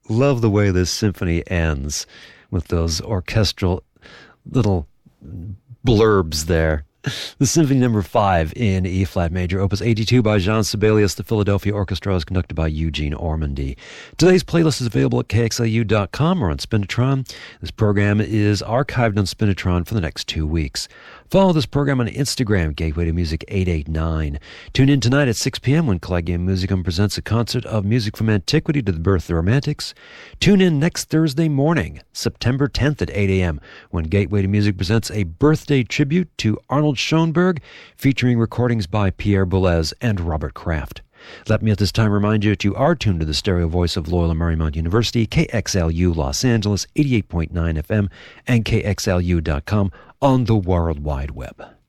Love the way this symphony ends with those orchestral little blurbs there. The Symphony Number 5 in E-flat major, Opus 82 by Jean Sibelius. The Philadelphia Orchestra is conducted by Eugene Ormandy. Today's playlist is available at KXLU.com or on Spinitron. This program is archived on Spinitron for the next 2 weeks. Follow this program on Instagram, Gateway to Music 889. Tune in tonight at 6 p.m. when Collegium Musicum presents a concert of music from antiquity to the birth of the Romantics. Tune in next Thursday morning, September 10th at 8 a.m. when Gateway to Music presents a birthday tribute to Arnold Schoenberg, featuring recordings by Pierre Boulez and Robert Kraft. Let me at this time remind you that you are tuned to the stereo voice of Loyola Marymount University, KXLU Los Angeles, 88.9 FM, and KXLU.com on the World Wide Web.